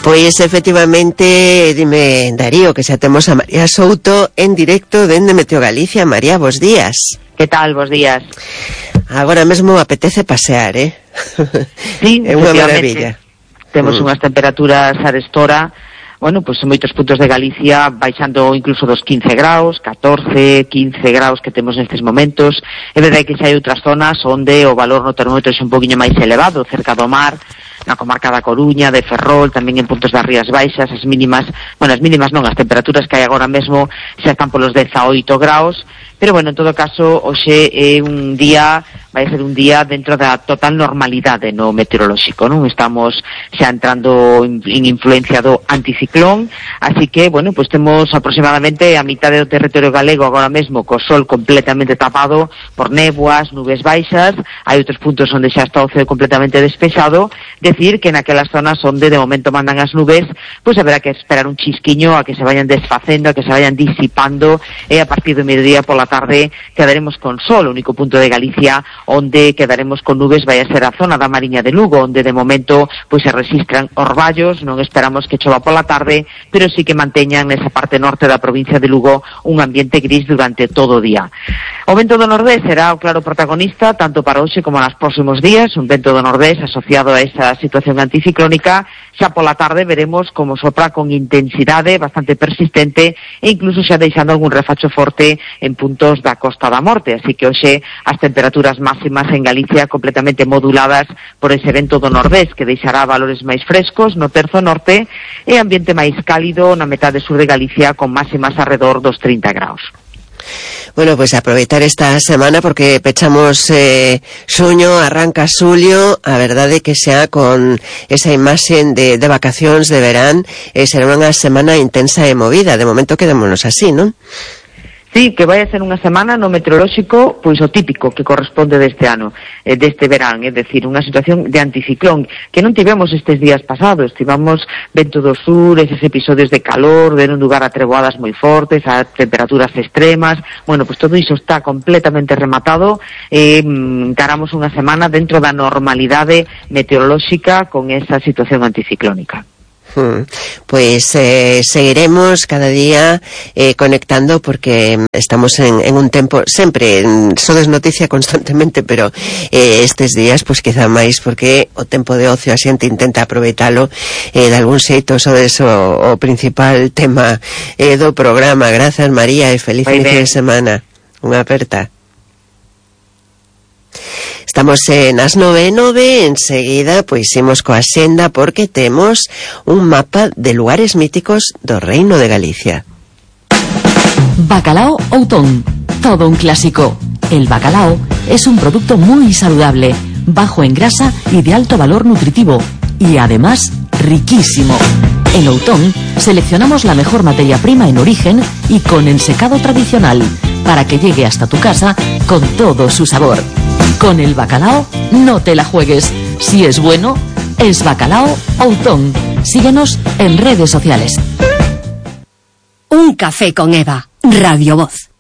Pois efectivamente, dime Darío, que xa temos a María Souto en directo dende Meteo Galicia. María, bos días. Que tal, bos días? Agora mesmo apetece pasear, Sí, é unha maravilla. Temos unhas temperaturas arestora, bueno, pois en moitos puntos de Galicia baixando incluso dos 15 graus, 14, 15 graus que temos nestes momentos. É verdade que xa hai outras zonas onde o valor no termómetro é un poquinho máis elevado, cerca do mar, na comarca da Coruña, de Ferrol, tamén en puntos das Rías Baixas, as mínimas non, as temperaturas que hai agora mesmo xa están polos 18 graus, pero bueno, en todo caso, hoxe é un día, vai ser un día dentro da total normalidade no meteorolóxico, non? Estamos xa entrando en influencia do anticiclón, así que, bueno, pues temos aproximadamente a mitad do territorio galego agora mesmo co sol completamente tapado por néboas, nubes baixas, hai outros puntos onde xa está o ceo completamente despexado, decir que naquelas zonas onde de momento mandan as nubes, pues haberá que esperar un chisquiño a que se vayan desfacendo, a que se vayan disipando, e a partir do mediodía pola tarde quedaremos con sol. O único punto de Galicia onde quedaremos con nubes vai a ser a zona da Mariña de Lugo, onde de momento pois se registran orballos, non esperamos que chova pola tarde, pero sí que manteñan nesa parte norte da provincia de Lugo un ambiente gris durante todo o día. O vento do nordés será o claro protagonista tanto para hoxe como nos próximos días, un vento do nordés asociado a esa situación anticiclónica. Xa pola tarde veremos como sopra con intensidade bastante persistente e incluso xa deixando algún refacho forte en puntos da Costa da Morte, así que hoxe as temperaturas máximas en Galicia completamente moduladas por ese vento do nordés que deixará valores máis frescos no terzo norte e ambiente máis cálido na metade sur de Galicia con máximas arredor dos 30 graus. Bueno, pues aproveitar esta semana porque pechamos xuño, arranca xulio, a verdade que xa con esa imaxen de vacacións de verán, será unha semana intensa e movida. De momento quedémonos así, non? Sí, que vai a ser unha semana no meteorolóxico, pois o típico que corresponde deste ano, deste verán, é dicir, unha situación de anticiclón, que non tivemos estes días pasados, tivemos vento do sur, eses episodios de calor, deron lugar a treboadas moi fortes, a temperaturas extremas, bueno, pois todo iso está completamente rematado, encaramos unha semana dentro da normalidade meteorolóxica con esa situación anticiclónica. Pues seguiremos cada día conectando porque estamos en un tempo sempre, sodes noticia constantemente, pero estes días pues quizá máis porque o tempo de ocio a xente intenta aproveitalo de algún xeito. Sodes o principal tema do programa. Grazas María e feliz inicio de semana. Unha aperta. Estamos nas 9:09, enseguida pois imos coa xenda porque temos un mapa de lugares míticos do Reino de Galicia. Bacalao Outón, todo un clásico. El bacalao es un producto muy saludable, bajo en grasa y de alto valor nutritivo, y además riquísimo. En Outón seleccionamos la mejor materia prima en origen y con ensecado tradicional, para que llegue hasta tu casa con todo su sabor. Con el bacalao no te la juegues. Si es bueno, es Bacalao Outón. Síguenos en redes sociales. Un café con Eva, Radio Voz.